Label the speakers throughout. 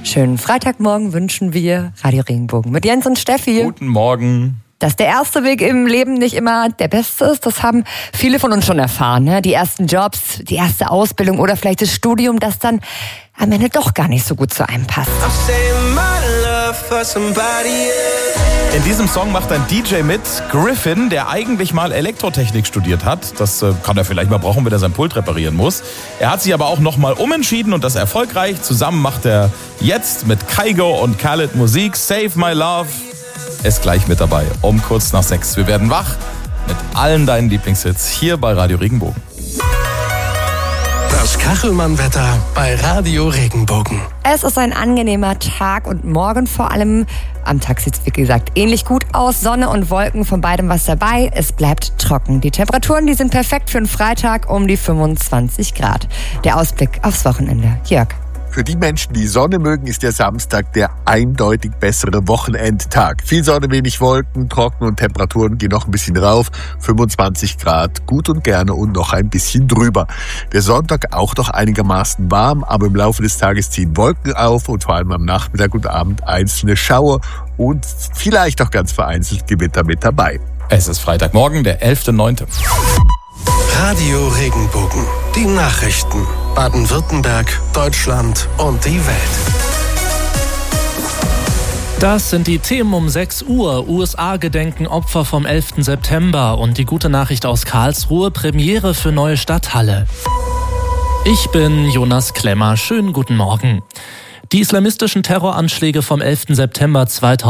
Speaker 1: Schönen Freitagmorgen wünschen wir Radio Regenbogen mit Jens und Steffi.
Speaker 2: Guten Morgen.
Speaker 1: Dass der erste Weg im Leben nicht immer der beste ist, das haben viele von uns schon erfahren. Ne? Die ersten Jobs, die erste Ausbildung oder vielleicht das Studium, das dann am Ende doch gar nicht so gut zu einem passt.
Speaker 2: In diesem Song macht ein DJ mit, Griffin, der eigentlich mal Elektrotechnik studiert hat. Das kann er vielleicht mal brauchen, wenn er sein Pult reparieren muss. Er hat sich aber auch nochmal umentschieden und das erfolgreich. Zusammen macht er jetzt mit Kygo und Khaled Musik. Save My Love ist gleich mit dabei, um kurz nach 6. Wir werden wach mit allen deinen Lieblingshits hier bei Radio Regenbogen.
Speaker 3: Das Kachelmann-Wetter bei Radio Regenbogen.
Speaker 1: Es ist ein angenehmer Tag und morgen vor allem. Am Tag sieht es, wie gesagt, ähnlich gut aus. Sonne und Wolken, von beidem was dabei. Es bleibt trocken. Die Temperaturen, die sind perfekt für einen Freitag um die 25 Grad. Der Ausblick aufs Wochenende. Jörg.
Speaker 4: Für die Menschen, die Sonne mögen, ist der Samstag der eindeutig bessere Wochenendtag. Viel Sonne, wenig Wolken, trocken und Temperaturen gehen noch ein bisschen rauf. 25 Grad, gut und gerne und noch ein bisschen drüber. Der Sonntag auch noch einigermaßen warm, aber im Laufe des Tages ziehen Wolken auf und vor allem am Nachmittag und Abend einzelne Schauer und vielleicht auch ganz vereinzelt Gewitter mit dabei.
Speaker 2: Es ist Freitagmorgen, der 11.9.
Speaker 3: Radio Regenbogen. Die Nachrichten. Baden-Württemberg, Deutschland und die Welt.
Speaker 5: Das sind die Themen um 6 Uhr. USA gedenken Opfer vom 11. September. Und die gute Nachricht aus Karlsruhe, Premiere für neue Stadthalle. Ich bin Jonas Klemmer. Schönen guten Morgen. Die islamistischen Terroranschläge vom 11. September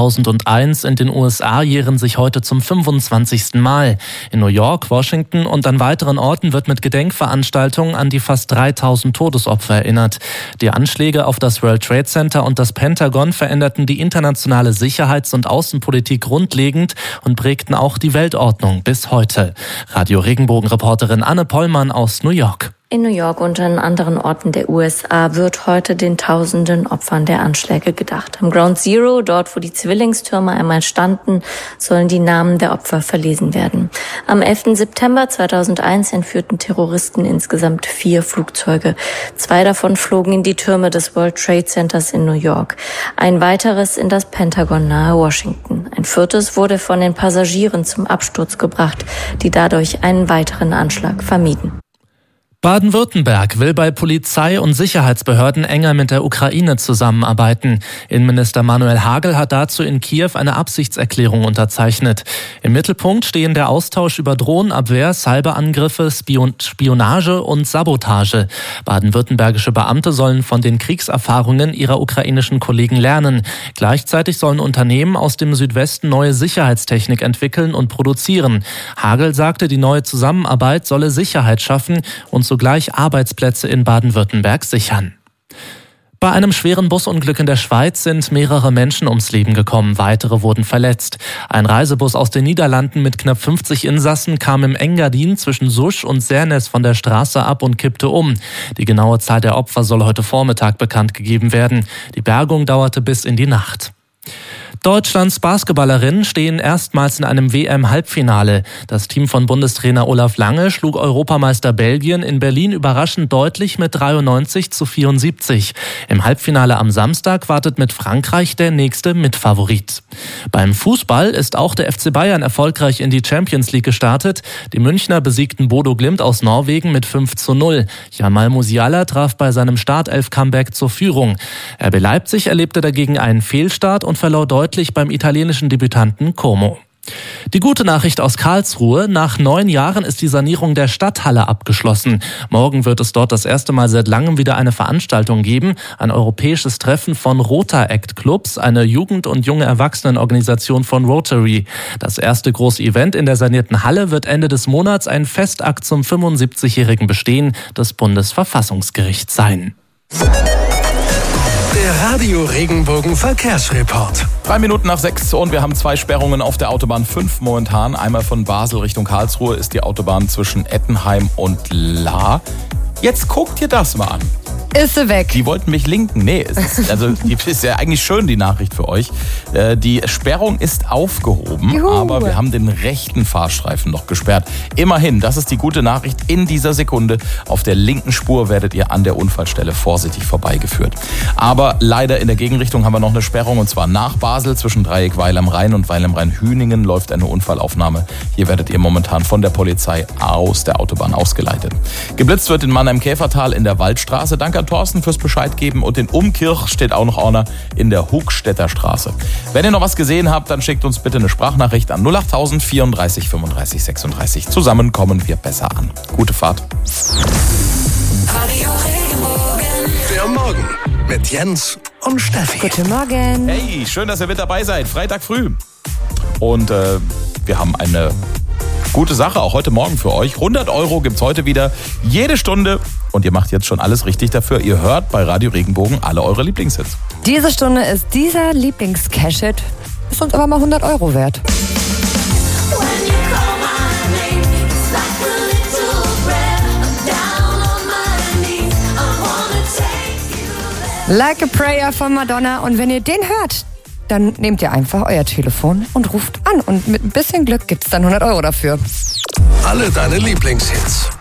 Speaker 5: 2001 in den USA jähren sich heute zum 25. Mal. In New York, Washington und an weiteren Orten wird mit Gedenkveranstaltungen an die fast 3000 Todesopfer erinnert. Die Anschläge auf das World Trade Center und das Pentagon veränderten die internationale Sicherheits- und Außenpolitik grundlegend und prägten auch die Weltordnung bis heute. Radio Regenbogen-Reporterin Anne Pollmann aus New York.
Speaker 6: In New York und an anderen Orten der USA wird heute den tausenden Opfern der Anschläge gedacht. Am Ground Zero, dort wo die Zwillingstürme einmal standen, sollen die Namen der Opfer verlesen werden. Am 11. September 2001 entführten Terroristen insgesamt 4 Flugzeuge. 2 davon flogen in die Türme des World Trade Centers in New York. Ein weiteres in das Pentagon nahe Washington. Ein 4. wurde von den Passagieren zum Absturz gebracht, die dadurch einen weiteren Anschlag vermieden.
Speaker 5: Baden-Württemberg will bei Polizei und Sicherheitsbehörden enger mit der Ukraine zusammenarbeiten. Innenminister Manuel Hagel hat dazu in Kiew eine Absichtserklärung unterzeichnet. Im Mittelpunkt stehen der Austausch über Drohnenabwehr, Cyberangriffe, Spionage und Sabotage. Baden-württembergische Beamte sollen von den Kriegserfahrungen ihrer ukrainischen Kollegen lernen. Gleichzeitig sollen Unternehmen aus dem Südwesten neue Sicherheitstechnik entwickeln und produzieren. Hagel sagte, die neue Zusammenarbeit solle Sicherheit schaffen und zugleich Arbeitsplätze in Baden-Württemberg sichern. Bei einem schweren Busunglück in der Schweiz sind mehrere Menschen ums Leben gekommen, weitere wurden verletzt. Ein Reisebus aus den Niederlanden mit knapp 50 Insassen kam im Engadin zwischen Susch und Sernes von der Straße ab und kippte um. Die genaue Zahl der Opfer soll heute Vormittag bekannt gegeben werden. Die Bergung dauerte bis in die Nacht. Deutschlands Basketballerinnen stehen erstmals in einem WM-Halbfinale. Das Team von Bundestrainer Olaf Lange schlug Europameister Belgien in Berlin überraschend deutlich mit 93-74. Im Halbfinale am Samstag wartet mit Frankreich der nächste Mitfavorit. Beim Fußball ist auch der FC Bayern erfolgreich in die Champions League gestartet. Die Münchner besiegten Bodo Glimt aus Norwegen mit 5:0. Jamal Musiala traf bei seinem Startelf-Comeback zur Führung. RB Leipzig erlebte dagegen einen Fehlstart und verlor deutlich beim italienischen Debütanten Como. Die gute Nachricht aus Karlsruhe: Nach 9 Jahren ist die Sanierung der Stadthalle abgeschlossen. Morgen wird es dort das erste Mal seit langem wieder eine Veranstaltung geben. Ein europäisches Treffen von Rotaract Clubs, eine Jugend- und junge Erwachsenenorganisation von Rotary. Das erste große Event in der sanierten Halle wird Ende des Monats ein Festakt zum 75-jährigen Bestehen des Bundesverfassungsgerichts sein.
Speaker 3: Der Radio Regenbogen Verkehrsreport.
Speaker 2: 3 Minuten nach 6 und wir haben 2 Sperrungen auf der Autobahn 5 momentan. Einmal von Basel Richtung Karlsruhe ist die Autobahn zwischen Ettenheim und Lahr. Jetzt guck dir das mal an.
Speaker 1: Ist sie weg?
Speaker 2: Die wollten mich linken. Nee, die ist ja eigentlich schön, die Nachricht für euch. Die Sperrung ist aufgehoben,
Speaker 1: Juhu.
Speaker 2: aber wir haben den rechten Fahrstreifen noch gesperrt. Immerhin, das ist die gute Nachricht. In dieser Sekunde auf der linken Spur werdet ihr an der Unfallstelle vorsichtig vorbeigeführt. Aber leider in der Gegenrichtung haben wir noch eine Sperrung, und zwar nach Basel zwischen Dreieck Weil am Rhein und Weil am Rhein-Hüningen läuft eine Unfallaufnahme. Hier werdet ihr momentan von der Polizei aus der Autobahn ausgeleitet. Geblitzt wird in Mannheim-Käfertal in der Waldstraße. Danke an Thorsten fürs Bescheid geben. Und in Umkirch steht auch noch einer in der Hugstädter Straße. Wenn ihr noch was gesehen habt, dann schickt uns bitte eine Sprachnachricht an 08000 34 35 36. Zusammen kommen wir besser an. Gute Fahrt.
Speaker 3: Der Morgen mit Jens und Steffi.
Speaker 1: Guten Morgen.
Speaker 2: Hey, schön, dass ihr mit dabei seid. Freitag früh. Und wir haben eine gute Sache auch heute Morgen für euch. 100 € gibt's heute wieder jede Stunde. Und ihr macht jetzt schon alles richtig dafür. Ihr hört bei Radio Regenbogen alle eure Lieblingshits.
Speaker 1: Diese Stunde ist dieser Lieblings-Cash-Hit. Ist uns aber mal 100 € wert. Like a Prayer von Madonna. Und wenn ihr den hört, dann nehmt ihr einfach euer Telefon und ruft an. Und mit ein bisschen Glück gibt's dann 100 € dafür.
Speaker 3: Alle deine Lieblingshits